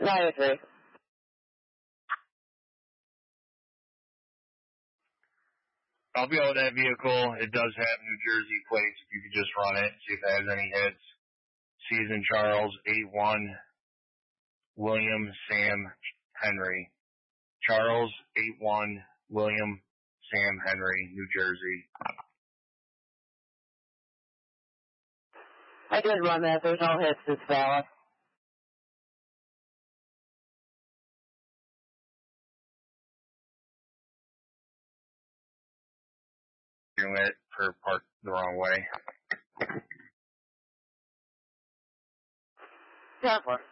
93. I'll be out with that vehicle. It does have New Jersey plates. If you could just run it, see if it has any hits. Season Charles, 8-1, William, Sam, Henry. Charles, 8-1, William, Sam, Henry, New Jersey. I did run that. There's no hits this fella. Doing it for parked the wrong way. Yeah,